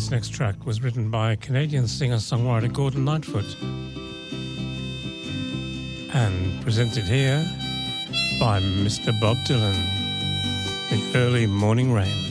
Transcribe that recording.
This next track was written by Canadian singer-songwriter Gordon Lightfoot and presented here by Mr. Bob Dylan, The Early Morning Rain.